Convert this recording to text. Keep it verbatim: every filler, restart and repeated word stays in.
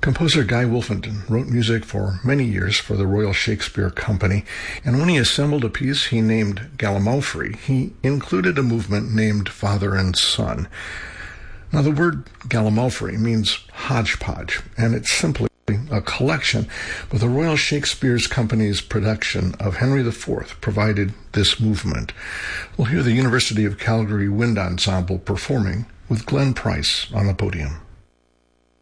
Composer Guy Wolfenden wrote music for many years for the Royal Shakespeare Company, and when he assembled a piece he named Galamofrey, he included a movement named Father and Son. Now, the word Galamofrey means hodgepodge, and it's simply a collection, but the Royal Shakespeare Company's production of Henry the Fourth provided this movement. We'll hear the University of Calgary Wind Ensemble performing with Glenn Price on the podium.